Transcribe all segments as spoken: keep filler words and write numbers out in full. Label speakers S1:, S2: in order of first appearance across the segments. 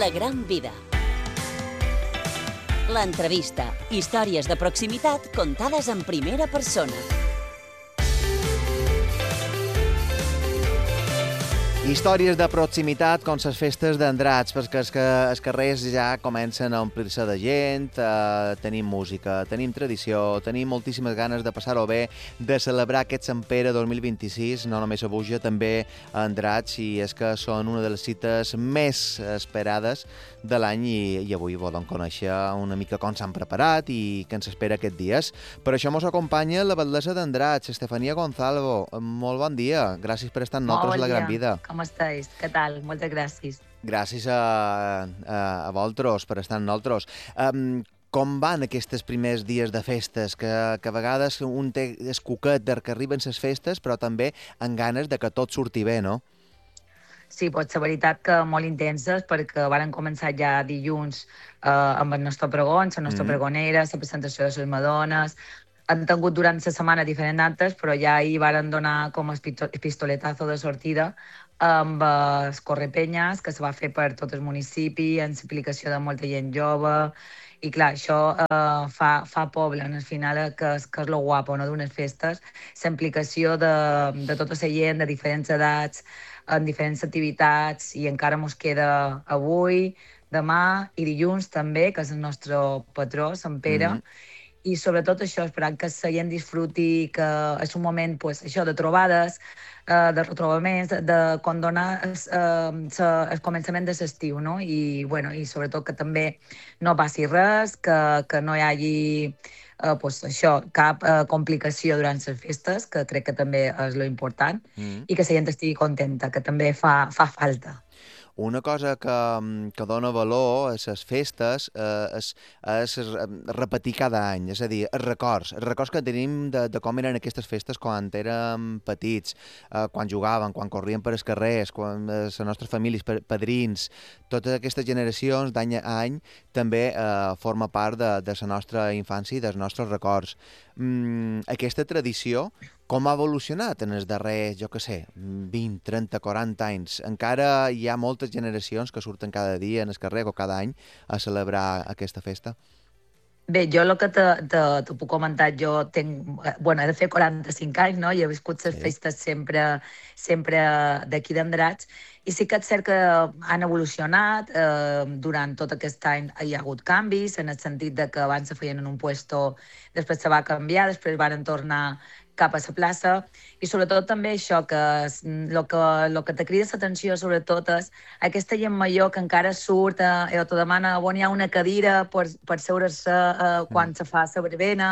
S1: La gran vida. L'entrevista. Històries de proximitat contades en primera persona.
S2: Històries de proximitat com les festes d'Andratx, perquè els, que, els carrers ja comencen a omplir-se de gent, eh, tenim música, tenim tradició, tenim moltíssimes ganes de passar-ho bé, de celebrar aquest Sant Pere dos mil vint-i-sis, no només a Búger, també a Andratx, i és que són una de les cites més esperades de l'any i, i avui volem conèixer una mica com s'han preparat i què ens espera aquests dies. Per això ens acompanya la batllessa d'Andratx, Estefania Gonzalvo. Molt bon dia, gràcies per estar amb nosaltres a La Gran Vida.
S3: Com estàs? Què tal? Moltes gràcies.
S2: Gràcies a, a, a vosaltres per estar amb nosaltres. Um, com van aquests primers dies de festes? Que, que a vegades un té el cuquet de que arriben les festes, però també amb ganes de que tot surti bé, no?
S3: Sí, pot ser veritat que molt intenses, perquè varen començar ja dilluns eh, amb el nostre pregó, la nostra mm. pregonera, la presentació de les Madones. Han tingut durant la setmana diferents actes, però ja ahir varen donar com el pistoletazo de sortida amb els correpenyes, que se va fer per tot el municipi, amb l'aplicació de molta gent jove. I clar, això eh, fa, fa poble, al final, que és, que és lo guapo, no?, d'unes festes, la implicació de, de tota la gent, de diferents edats, en diferents activitats, i encara mos queda avui, demà i dilluns també, que és el nostre patró, Sant Pere, mm-hmm. I sobretot això, esperant que la gent disfruti, que és un moment, pues, això, de trobades, eh, de retrobaments, de, de condonar el, eh, el començament de l'estiu, no? I, bueno, i sobretot que també no passi res, que, que no hi hagi eh, pues, això, cap eh, complicació durant les festes, que crec que també és lo important, mm. i que la gent estigui contenta, que també fa, fa falta.
S2: Una cosa que, que dona valor a les festes eh, és, és repetir cada any, és a dir, els records, els records que tenim de, de com eren aquestes festes quan érem petits, eh, quan jugaven, quan corrien per els carrers, quan les nostres famílies, padrins, totes aquestes generacions d'any a any també eh, forma part de, de la nostra infància i dels nostres records. Mm, aquesta tradició, com ha evolucionat en els darrers, jo què sé, vint, trenta, quaranta anys? Encara hi ha moltes generacions que surten cada dia en el carrer o cada any a celebrar aquesta festa?
S3: Bé, jo el que te, te, te puc comentar, jo tenc, bueno, he de fer quaranta-cinc anys, no? I he viscut les sí. festes sempre, sempre d'aquí d'Andratx, i sí que és cert que han evolucionat, eh, durant tot aquest any hi ha hagut canvis, en el sentit de que abans se feien en un puesto, després se va canviar, després van tornar cap a la plaça, i sobretot també això, que el que, lo que te crida l'atenció sobretot és aquesta gent major que encara surt eh, o te demana on hi ha una cadira per, per seure-se eh, quan mm. se fa la verbena,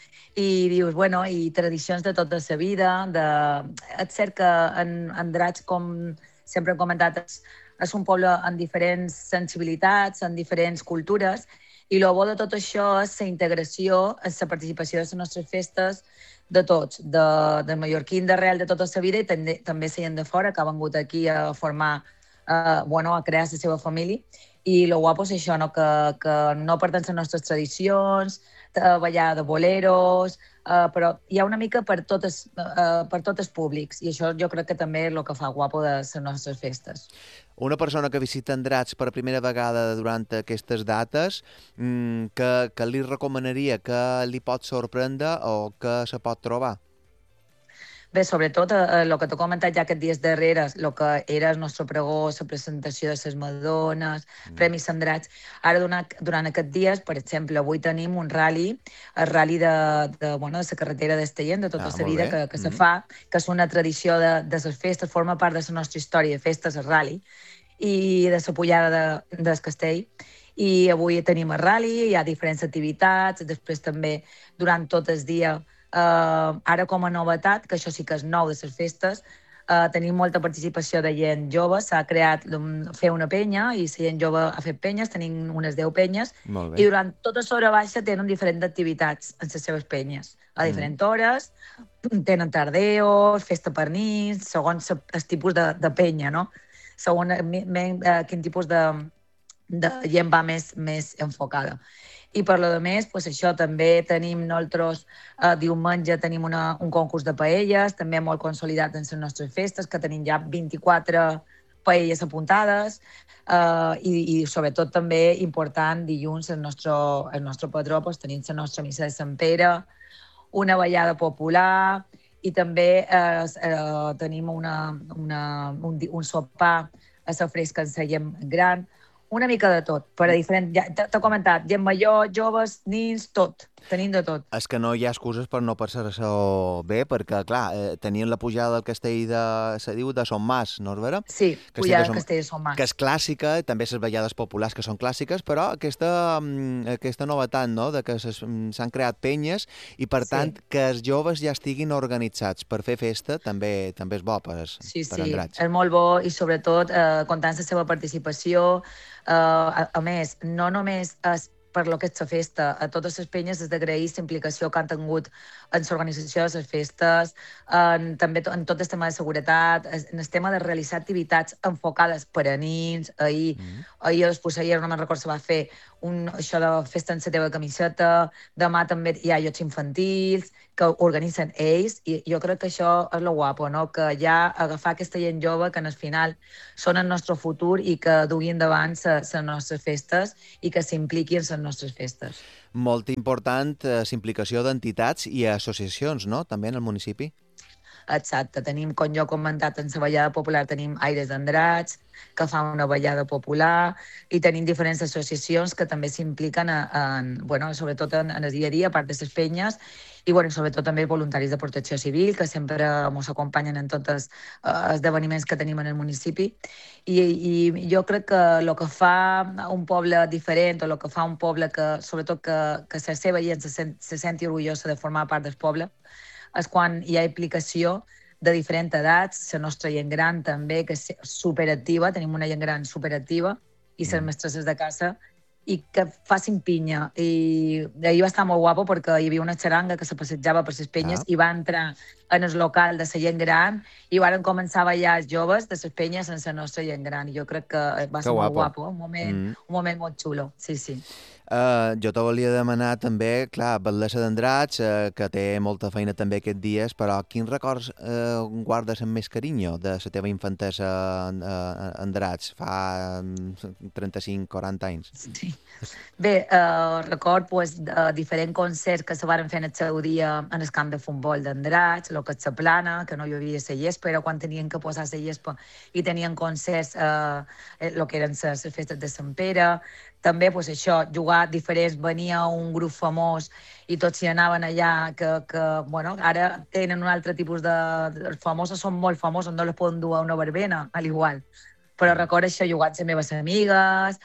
S3: i dius, bueno, i tradicions de tota la vida. De... És cert que en Andratx, com sempre hem comentat, és, és un poble amb diferents sensibilitats, amb diferents cultures, i el bo de tot això és la integració, és la participació de les nostres festes, de tots, de, de mallorquín d'arrel de tota la vida, i també, també la gent de fora que ha vengut aquí a formar, eh, bueno, a crear la seva família. I el guapo és això, no? que, que no perden les nostres tradicions, eh, ballar de boleros, eh, però hi ha una mica per totes, eh, per tots els públics, i això jo crec que també és el que fa guapo de les nostres festes.
S2: Una persona que visita Andratx per primera vegada durant aquestes dates, mmm, que, que li recomanaria, que li pot sorprendre o que se pot trobar?
S3: Bé, sobretot eh, el que t'he comentat ja aquests dies darreres, el que era el nostre pregó, la presentació de les Madones, mm. Premis Andratx. Ara, durant, durant aquests dies, per exemple, avui tenim un rally, el rally de, de, bueno, de la carretera d'Estellent, de tota ah, la vida que, que mm. se fa, que és una tradició de, de les festes, forma part de la nostra història de festes, el rally, i de la pujada de, del castell. I avui tenim el rally, hi ha diferents activitats, després també durant tot el dia. Uh, ara com a novetat, que això sí que és nou de les festes, uh, tenim molta participació de gent jove, s'ha creat um, fer una penya i la gent jove ha fet penyes, tenim unes deu penyes, i durant tota l'hora baixa tenen diferents activitats en les seves penyes, a diferents mm. hores, tenen tardeos, festa per nits, segons el tipus de, de penya, no? Segons uh, quin tipus de, de gent va més, més enfocada. I per lo de més, pues això, també tenim nosaltres, eh, diumenge tenim una, un concurs de paelles, també molt consolidat en les nostres festes, que tenim ja vint-i-quatre paelles apuntades, uh, i, i sobretot també important, dilluns el nostre, el nostre patró pues, tenim la nostra missa de Sant Pere, una ballada popular, i també eh, eh, tenim una, una, un, un sopar a la fresca en la gent gran, una mica de tot, per a diferent... Ja, t'he comentat, gent major, joves, nins, tot, tenim de tot.
S2: És que no hi ha excuses per no passar-se bé, perquè, clar, eh, tenien la pujada del castell de... se diu de Son Mas, no és vera?
S3: Sí, pujada del castell de Son Mas.
S2: Que és clàssica, també les ballades populars que són clàssiques, però aquesta, aquesta novetat, no?, de que s'han creat penyes i, per tant, sí. que els joves ja estiguin organitzats per fer festa també també és bo per,
S3: sí,
S2: per
S3: sí.
S2: Andratx.
S3: Sí, és molt bo i, sobretot, eh, comptant la seva participació. Uh, a, a més, no només és per lo que és la festa, a totes les penyes és d'agrair la implicació que han tingut en l'organització de les festes, en, també en tot el tema de seguretat, en el tema de realitzar activitats enfocades per a nins. Ahir, mm -hmm. ahir a l'Espusseller, no me'n recordo si va fer un, això de festa en la teva camiseta, demà també hi ha llocs infantils que organitzen ells, i jo crec que això és lo guapo, no? Que ja agafar aquesta gent jove que al final són el nostre futur i que duguin endavant les nostres festes i que s'impliquin en les nostres festes.
S2: Molt important la implicació d'entitats i associacions, no?, també en el municipi.
S3: Exacte. Tenim, com jo he comentat, en la ballada popular tenim Aires d'Andratx, que fa una ballada popular, i tenim diferents associacions que també s'impliquen en, bueno, sobretot en, en el dia a dia, a part de les penyes, i bueno, sobretot també voluntaris de protecció civil, que sempre ens acompanyen en tots els uh, esdeveniments que tenim en el municipi. I, i jo crec que el que fa un poble diferent, o el que fa un poble que, sobretot, que, que la seva gent se, sent, se senti orgullosa de formar part del poble, és quan hi ha implicació de diferents edats, la nostra gent gran també, que és superactiva, tenim una gent gran superactiva, i les mestresses de casa, i que facin pinya. I ahir va estar molt guapo perquè hi havia una xaranga que se passejava per les penyes, ah. i va entrar en el local de la gent gran i varen començar a ballar els joves de les penyes en la nostra gent gran. I jo crec que va ser molt guapo, un moment, mm. un moment molt xulo. Sí, sí.
S2: Uh, jo te volia demanar també, clar, Batlessa d'Andratx, uh, que té molta feina també aquests dies, però quins records uh, guardes amb més carinyo de la teva infantesa a uh, Andratx fa um, trenta-cinc quaranta anys?
S3: Sí. Bé, uh, record pues, de diferents concerts que se van fer en el seu dia en el camp de futbol d'Andratx, el que és la plana, que no hi havia la llespa, però quan tenien que posar la llespa i tenien concerts, uh, el que eren les festes de Sant Pere. També, pues, això, jugar diferents, venia un grup famós i tots hi anaven allà, que, que bueno, ara tenen un altre tipus de... Els famosos són molt famosos, no les poden dur a una verbena, al igual. Però recordo això, jugar amb les meves amigues,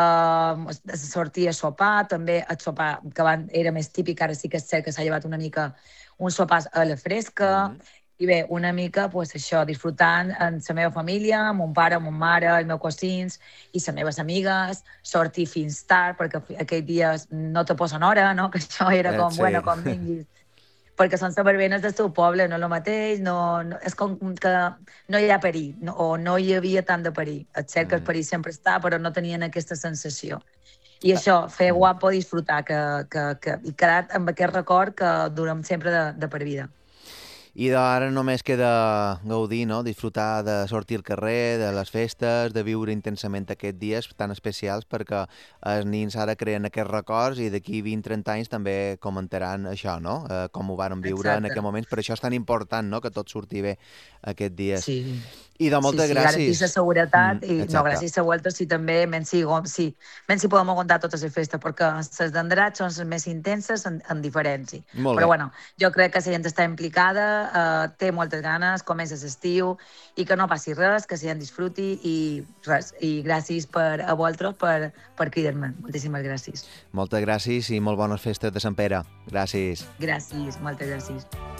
S3: uh, sortir a sopar, també el sopar, que van, era més típic, ara sí que és cert que s'ha llevat una mica un sopar a la fresca, mm-hmm. I bé, una mica, pues, això, disfrutant amb la meva família, amb mon pare, amb mon mare, els meus cosins i les meves amigues, sortir fins tard, perquè aquells dies no te posen hora, no? Que això era com, sí. Bueno, com vinguis. Perquè són les verbenes del seu poble, no el mateix, no, no, és com que no hi ha perill, no, o no hi havia tant de perill. És cert que el perill sempre està, però no tenien aquesta sensació. I això, fer guapo, disfrutar, que, que, que, i quedar amb aquest record que durem sempre de, de per vida.
S2: I ara només queda gaudir, no?, disfrutar de sortir al carrer, de les festes, de viure intensament aquests dies tan especials, perquè els nins ara creen aquests records i d'aquí vint trenta anys també comentaran això, no?, eh, com ho varen viure Exacte. En aquell moment. Per això és tan important, no?, que tot surti bé aquests dies.
S3: Sí.
S2: I de moltes
S3: sí, sí,
S2: gràcies.
S3: Garantir la seguretat mm, i no, gràcies a vosaltres i també menys si, sí, menys si podem aguantar totes les festes, perquè les d'Andratx són les més intenses en, en diferència. Però bueno, jo crec que la gent està implicada, eh, té moltes ganes, comença l'estiu i que no passi res, que la gent disfruti i res. I gràcies per, a vosaltres per, per cridar-me. Moltíssimes gràcies.
S2: Moltes gràcies i molt bones festes de Sant Pere. Gràcies.
S3: Gràcies, moltes gràcies.